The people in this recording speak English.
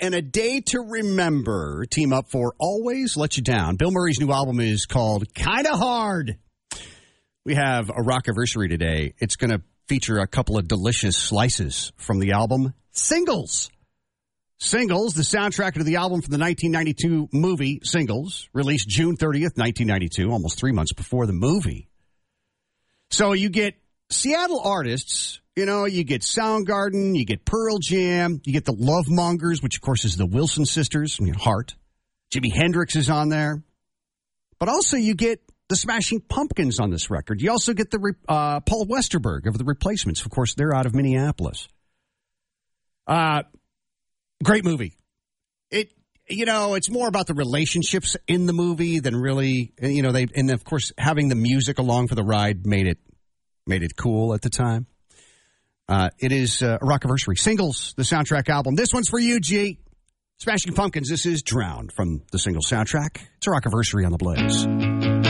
and A Day to Remember team up for Always Let You Down. Bill Murray's new album is called Kinda Hard. We have a rock-iversary today. It's going to feature a couple of delicious slices from the album Singles. Singles, the soundtrack to the album from the 1992 movie Singles, released June 30th, 1992, almost 3 months before the movie. So you get Seattle artists, you get Soundgarden, you get Pearl Jam, you get the Love Mongers, which of course is the Wilson sisters, Heart. Jimi Hendrix is on there. But also you get the Smashing Pumpkins on this record. You also get the Paul Westerberg of the Replacements. Of course, they're out of Minneapolis. Great movie. It's more about the relationships in the movie than really, and of course having the music along for the ride made it cool at the time. It is a rock-iversary. Singles, the soundtrack album. This one's for you, G. Smashing Pumpkins. This is Drowned from the Singles soundtrack. It's a rock-iversary on the Blaze.